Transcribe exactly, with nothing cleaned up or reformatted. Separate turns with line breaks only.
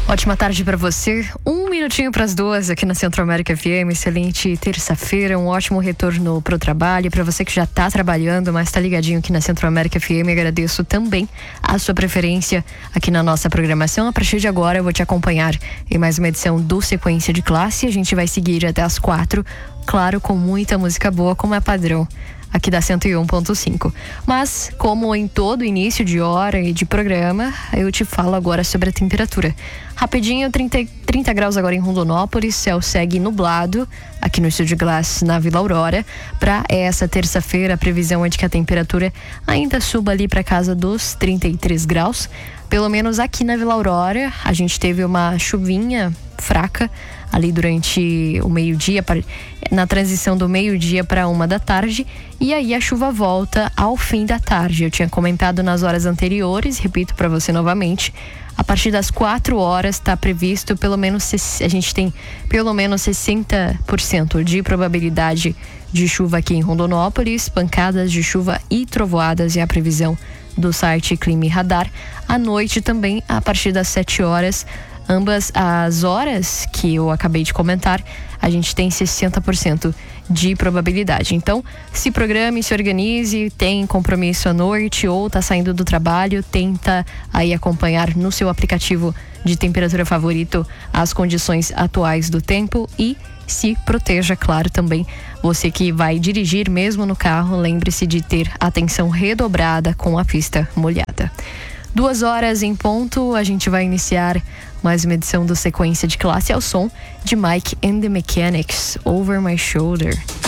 Ótima tarde para você. Um minutinho para as duas aqui na Centro América F M. Excelente terça-feira, um ótimo retorno pro trabalho. Para você que já tá trabalhando, mas tá ligadinho aqui na Centro América F M, agradeço também a sua preferência aqui na nossa programação. A partir de agora eu vou te acompanhar em mais uma edição do Sequência de Classe. A gente vai seguir até as quatro, claro, com muita música boa, como é padrão aqui da cento e um ponto cinco. Mas, como em todo início de hora e de programa, eu te falo agora sobre a temperatura. Rapidinho, trinta, trinta graus agora em Rondonópolis, céu segue nublado aqui no Estúdio Glass, na Vila Aurora. Para essa terça-feira, a previsão é de que a temperatura ainda suba ali para casa dos trinta e três graus. Pelo menos aqui na Vila Aurora, a gente teve uma chuvinha fraca ali durante o meio-dia, na transição do meio-dia para uma da tarde, e aí a chuva volta ao fim da tarde. Eu tinha comentado nas horas anteriores, repito para você novamente, a partir das quatro horas está previsto pelo menos, a gente tem pelo menos sessenta por cento de probabilidade de chuva aqui em Rondonópolis, pancadas de chuva e trovoadas é a previsão do site Clima e Radar. À noite também, a partir das sete horas, ambas as horas que eu acabei de comentar, a gente tem sessenta por cento de probabilidade. Então, se programe, se organize, tem compromisso à noite ou tá saindo do trabalho, tenta aí acompanhar no seu aplicativo de temperatura favorito as condições atuais do tempo e se proteja, claro, também. Você que vai dirigir mesmo no carro, lembre-se de ter atenção redobrada com a pista molhada. Duas horas em ponto, a gente vai iniciar mais uma edição do Sequência de Classe ao som de Mike and the Mechanics, Over My Shoulder.